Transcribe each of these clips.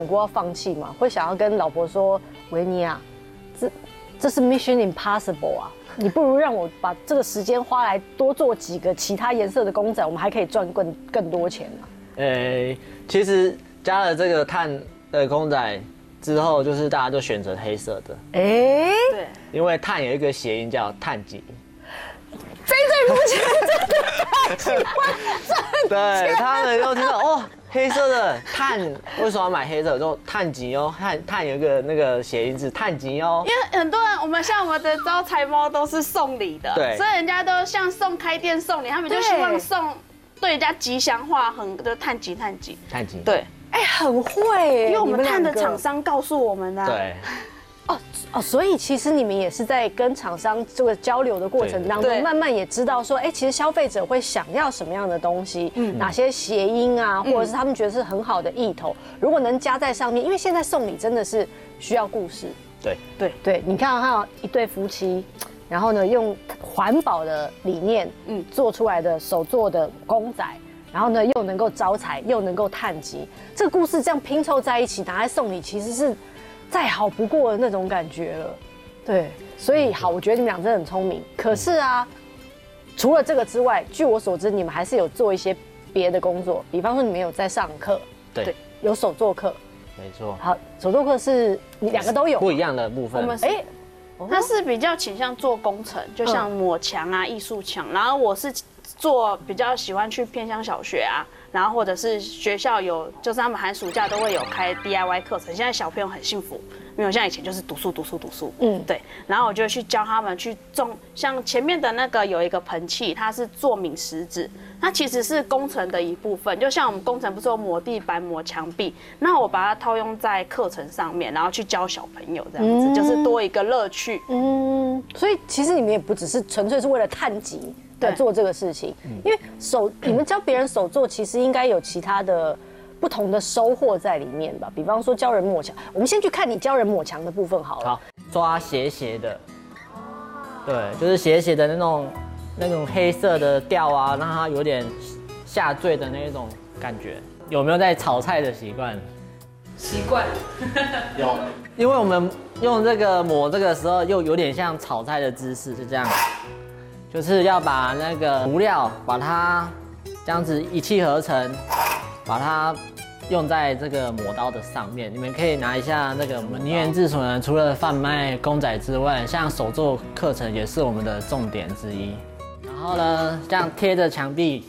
过要放弃吗？会想要跟老婆说，维尼啊，这是 Mission Impossible 啊，你不如让我把这个时间花来多做几个其他颜色的公仔，我们还可以赚更多钱啊。 其实加了这个碳的公仔之后，就是大家都选择黑色的。 对， 因为碳有一个谐音叫碳基。 飞最如前，真的太喜欢对，他们又听到哦，黑色的碳，为什么要买黑色？就碳基哦，碳有一个那个谐音是碳基哦。 因为很多人，我们的招财猫都是送礼的， 对， 所以人家都像送开店送礼，他们就希望送对人家吉祥话，就碳基。对， 很会， 因为我们碳的厂商告诉我们的。 对。 所以其实你们也是在跟厂商这个交流的过程当中，慢慢也知道说，其实消费者会想要什么样的东西，哪些谐音啊，或者是他们觉得是很好的意头，如果能加在上面，因为现在送礼真的是需要故事。对，你看到一对夫妻，然后呢用环保的理念，做出来的手做的公仔。然后呢，又能够招财，又能够碳基，这个故事这样拼凑在一起，拿来送礼，其实是再好不过的那种感觉了。对，所以好，我觉得你们俩真的很聪明。可是啊，除了这个之外，据我所知，你们还是有做一些别的工作，比方说你们有在上课， 对， 有手作课， 没错。 好，手作课是你两个都有不一样的部分。 我们他是比较倾向做工程，就像抹墙啊、艺术墙，然后我是做比较喜欢去偏乡小学啊，然后或者是学校有，就是他们寒暑假都会有开 DIY 课程。现在小朋友很幸福，没有像以前就是读书，对。然后我就去教他们去种，像前面的那个有一个盆器，它是做抿石子，它其实是工程的一部分。就像我们工程不是有抹地板、抹墙壁，那我把它套用在课程上面，然后去教小朋友这样子，就是多一个乐趣。 所以其实你们也不只是纯粹是为了碳基来做这个事情，因为你们教别人手做，其实应该有其他的不同的收获在里面吧？比方说教人抹墙，我们先去看你教人抹墙的部分好了。 好，抓斜斜的，对，就是斜斜的那种黑色的调啊，让它有点下坠的那种感觉。有没有在炒菜的习惯？ 习惯有，因为我们用这个抹这个时候，又有点像炒菜的姿势，是这样。就是要把那个涂料，把它这样子一气呵成，把它用在这个抹刀的上面。你们可以拿一下那个我们泥源自所呢，除了贩卖公仔之外，像手作课程也是我们的重点之一。然后呢，这样贴着墙壁，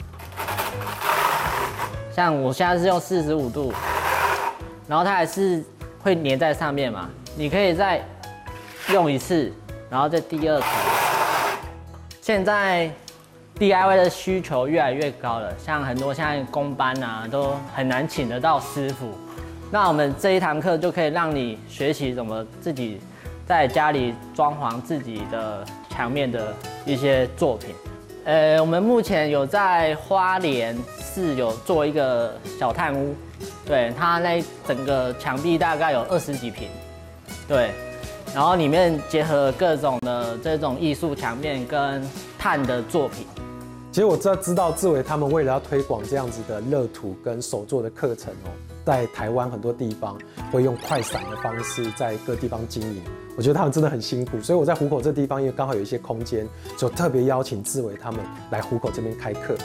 像我现在是用45度，然后它还是会粘在上面嘛。你可以再用一次，然后再第二层。现在 DIY 的需求越来越高了，像很多现在工班啊都很难请得到师傅。那我们这一堂课就可以让你学习怎么自己在家里装潢自己的墙面的一些作品。我们目前有在花莲市有做一个小炭屋，对，它那整个墙壁大概有20几坪，对。然后里面结合各种的这种艺术墙面跟碳的作品。 其实我知道志伟他们为了要推广这样子的乐土跟手作的课程哦，在台湾很多地方会用快闪的方式在各地方经营。我觉得他们真的很辛苦，所以我在湖口这地方因为刚好有一些空间，就特别邀请志伟他们来湖口这边开课。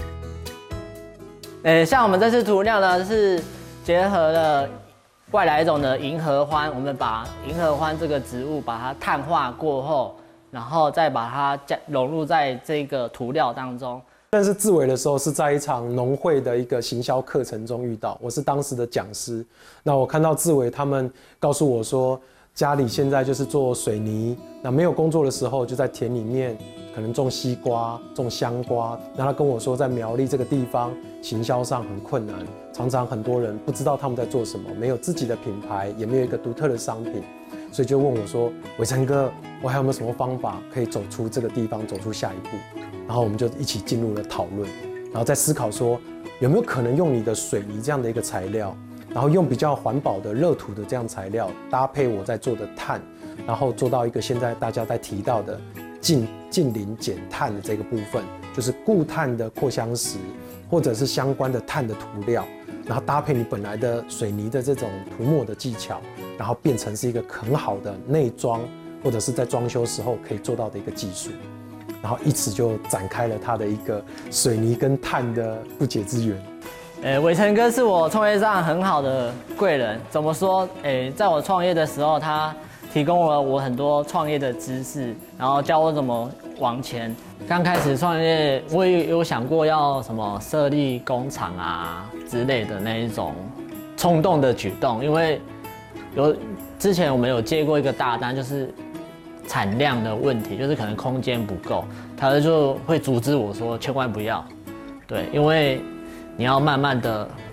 像我们这次涂料呢是结合了外来种的银合欢，我们把银合欢这个植物把它碳化过后，然后再把它融入在这个涂料当中。 认识志伟的时候是在一场农会的一个行销课程中遇到，我是当时的讲师。那我看到志伟他们告诉我说，家里现在就是做水泥，那没有工作的时候就在田里面可能种西瓜、种香瓜。那他跟我说，在苗栗这个地方行销上很困难，常常很多人不知道他们在做什么，没有自己的品牌，也没有一个独特的商品，所以就问我说：“伟成哥，我还有没有什么方法可以走出这个地方，走出下一步？”然后我们就一起进入了讨论，然后再思考说有没有可能用你的水泥这样的一个材料，然后用比较环保的热土的这样材料，搭配我在做的碳，然后做到一个现在大家在提到的近零减碳的这个部分，就是固碳的扩香石，或者是相关的碳的涂料。 然后搭配你本来的水泥的这种涂抹的技巧，然后变成是一个很好的内装或者是在装修时候可以做到的一个技术，然后一直就展开了他的一个水泥跟碳的不解之缘。 伟成哥是我创业上很好的贵人。怎么说？在我创业的时候，他提供了我很多创业的知识，然后教我怎么往前。刚开始创业，我也有想过要什么设立工厂啊之类的那一种冲动的举动，因为之前我们有接过一个大单，就是产量的问题，就是可能空间不够，他就会阻止我说千万不要，对，因为你要慢慢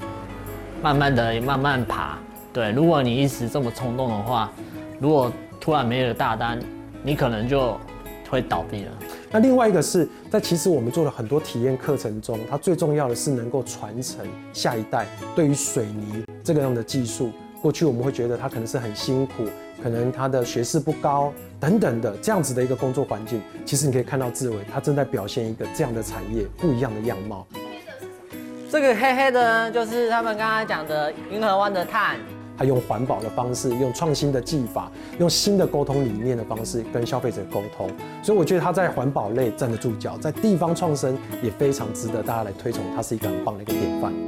爬，对，如果你一时这么冲动的话，如果突然没有大单，你可能就会倒闭了。 那另外一个是在其实我们做了很多体验课程中，它最重要的是能够传承下一代对于水泥这个样的技术。过去我们会觉得它可能是很辛苦，可能它的学识不高等等的这样子的一个工作环境，其实你可以看到志伟他正在表现一个这样的产业不一样的样貌。 这个黑黑的呢，就是他们刚才讲的银河湾的碳。 他用环保的方式，用创新的技法，用新的沟通理念的方式跟消费者沟通，所以我觉得他在环保类站得住脚，在地方创生也非常值得大家来推崇，他是一个很棒的一个典范。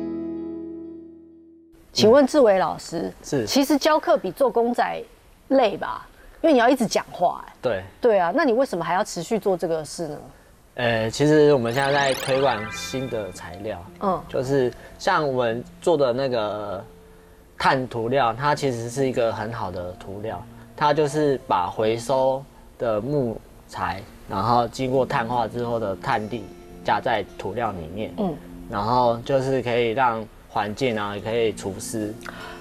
请问志伟老师， 是， 其实教课比做公仔累吧？因为你要一直讲话。 对。 对啊，那你为什么还要持续做这个事呢？ 其实我们现在在推广新的材料，就是像我们做的那个碳涂料，它其实是一个很好的涂料，它就是把回收的木材，然后经过碳化之后的碳粒加在涂料里面，然后就是可以让环境啊也可以除湿。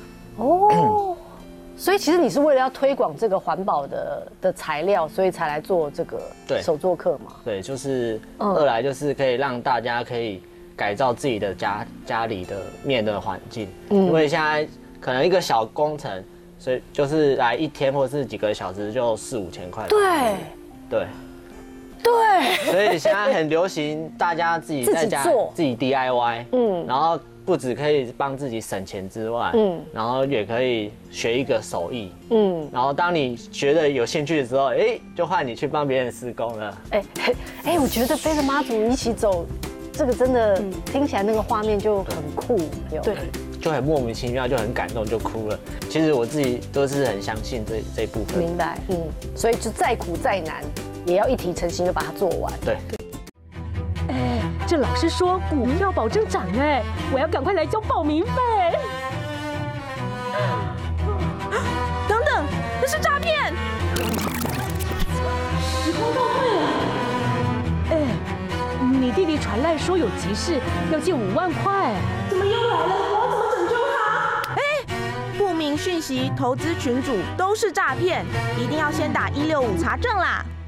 所以其实你是为了要推广这个环保的材料，所以才来做这个手作课嘛？ 对，就是二来就是可以让大家可以改造自己的家里的面的环境，因为现在可能一个小工程，所以就是来一天或是几个小时就4-5千块。对，所以现在很流行大家自己在家自己 DIY，然后不只可以帮自己省钱之外，然后也可以学一个手艺，然后当你学的有兴趣的时候，就换你去帮别人施工了。 我觉得背着妈祖一起走，这个真的听起来那个画面就很酷， 对， 就很莫名其妙，就很感动，就哭了。其实我自己都是很相信这部分。 明白，所以就再苦再难，也要一体成型的把它做完。 对。 这老师说股票保证涨我要赶快来交报名费。等等，那是诈骗！时空倒退了。你弟弟传来说有急事，要借5万块。怎么又来了？我要怎么拯救他？ 不明讯息、投资群组都是诈骗，一定要先打165查证啦。